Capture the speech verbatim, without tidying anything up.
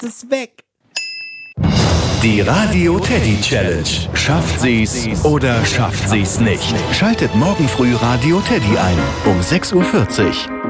es weg. Die Radio Teddy Challenge. Schafft sie's oder schafft sie's nicht? Schaltet morgen früh Radio Teddy ein um sechs Uhr vierzig.